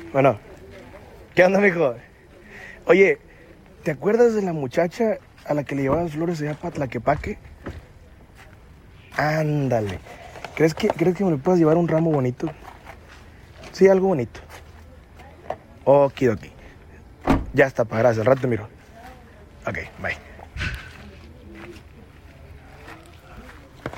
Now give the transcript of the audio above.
Bueno, ¿qué onda, mijo? Oye, ¿te acuerdas de la muchacha a la que le llevabas flores allá para Tlaquepaque? Ándale. ¿Crees que me le puedas llevar un ramo bonito? Sí, algo bonito. Okidoki. Ya está, pa, gracias. Al rato te miro. Ok, bye.